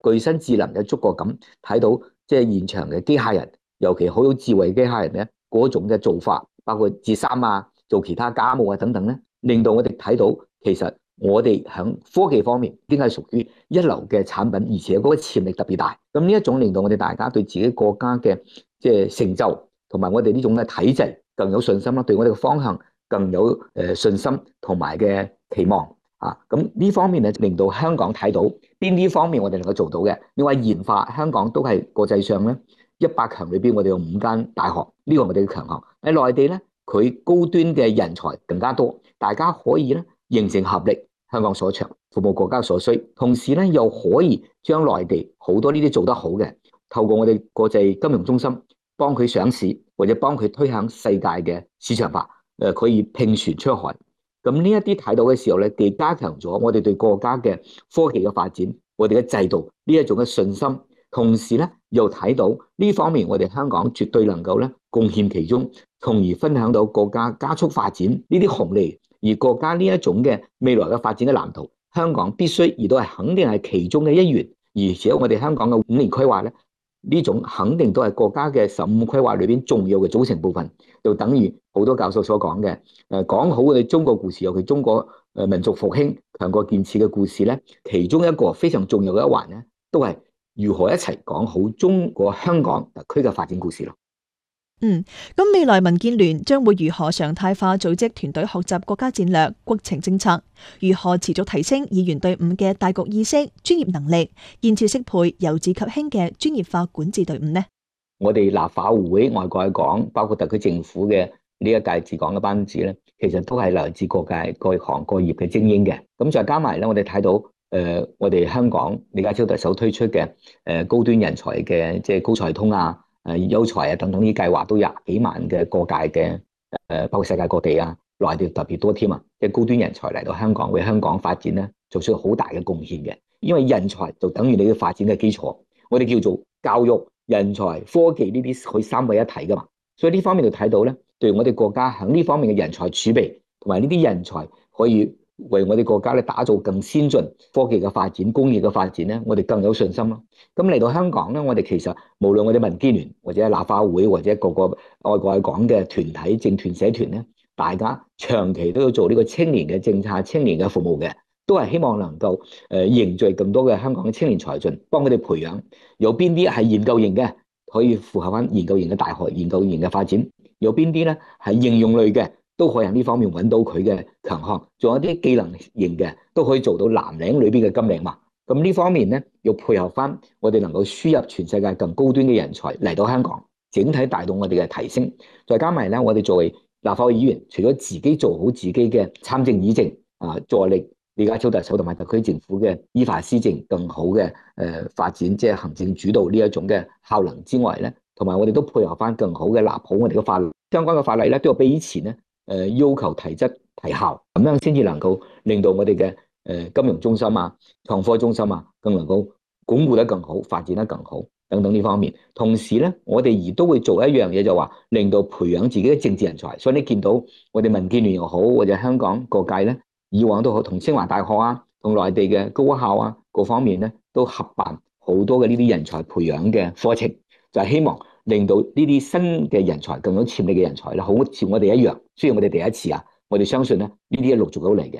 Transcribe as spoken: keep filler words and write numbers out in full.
具身智能嘅觸覺感，睇到即係現場嘅機械人，尤其好有智慧嘅機械人咧，嗰種嘅做法，包括摺衫啊、做其他家務啊等等咧，令到我哋睇到其實我哋喺科技方面應該係屬於一流嘅產品，而且嗰個潛力特別大。咁呢一種令到我哋大家對自己國家嘅即係成就同埋我哋呢種嘅體制更有信心啦，對我哋嘅方向更有誒信心同埋嘅期望啊！咁呢方面咧，令到香港睇到邊啲方面我哋能夠做到嘅。你話研發，香港都係國際上咧一百強裏邊，我哋有五間大學，呢個我哋嘅強項。喺內地咧，佢高端嘅人才更加多，大家可以咧形成合力，香港所長，服務國家所需，同時咧又可以將內地好多呢啲做得好嘅，透過我哋國際金融中心幫佢上市，或者幫佢推向世界嘅市場化，誒可以拼船出海。咁呢一啲睇到嘅時候咧，既加強咗我哋對國家嘅科技嘅發展，我哋嘅制度呢一種嘅信心，同時咧又睇到呢方面我哋香港絕對能夠咧貢獻其中，從而分享到國家加速發展呢啲紅利。而國家呢一種嘅未來嘅發展嘅藍圖，香港必須而都係肯定係其中嘅一員。而且我哋香港嘅五年規劃咧，呢種肯定都係國家嘅十五規劃裏邊重要嘅組成部分，就等於好多教授所講嘅，誒講好我哋中國故事，尤其中國誒民族復興、強國建設嘅故事咧，其中一個非常重要嘅一環咧，都係如何一齊講好中國香港特區嘅發展故事咯。 嗯，咁未來民建聯將會如何常態化組織團隊學習國家戰略、國情政策？如何持續提升議員隊伍嘅大局意識、專業能力，建設適配由治及興嘅專業化管治隊伍呢？ 我哋立法會外國嚟講，包括特區政府嘅呢一屆治港嘅班子咧，其實都係來自各界各行各業嘅精英嘅。咁再加埋咧，我哋睇到誒、呃，我哋香港李家超特首推出嘅誒高端人才嘅即係高才通啊。誒優才啊等等呢啲計劃都廿幾萬嘅各界嘅誒，包括世界各地啊，內地特別多添啊，即係高端人才嚟到香港，為香港發展咧做出好大嘅貢獻嘅。因為人才就等於你嘅發展嘅基礎，我哋叫做教育、人才、科技呢啲可以三位一體噶嘛。所以呢方面就睇到咧，對我哋國家喺呢方面嘅人才儲備同埋呢啲人才可以為我哋國家咧打造更先進科技嘅發展、工業嘅發展咧，我哋更有信心咯。咁嚟到香港咧，我哋其實無論我哋民建聯或者立法會或者各個外國去講嘅團體、政團、社團咧，大家長期都要做呢個青年嘅政策、青年嘅服務嘅，都係希望能夠誒凝聚更多嘅香港嘅青年才俊，幫佢哋培養。有邊啲係研究型嘅，可以符合翻研究型嘅大學、研究型嘅發展；有邊啲咧係應用類嘅，都可以喺呢方面揾到佢嘅強項，仲有啲技能型嘅都可以做到藍領裏邊嘅金領嘛。咁呢方面咧，要配合翻我哋能夠輸入全世界更高端嘅人才嚟到香港，整體帶動我哋嘅提升。再加埋咧，我哋作為立法會議員，除咗自己做好自己嘅參政議政啊，助力李家超特首同埋特區政府嘅依法施政更好嘅誒發展，即係行政主導呢一種嘅效能之外咧，同埋我哋都配合翻更好嘅立好我哋嘅法律，相關嘅法例咧都要比以前咧。誒要求提質提效，咁樣先至能夠令到我哋嘅誒金融中心啊、創科中心啊，更能夠鞏固得更好、發展得更好等等呢方面。同時咧，我哋亦都會做一樣嘢，就話令到培養自己嘅政治人才。所以你見到我哋民建聯又好，或者香港各界咧，以往都好同清華大學啊、同內地嘅高校啊各方面咧，都合辦好多嘅呢啲人才培養嘅課程，就係希望令到呢啲新嘅人才更有潛力嘅人才咧，好似我哋一樣。雖然我哋第一次啊，我哋相信咧呢啲係陸續都嚟嘅。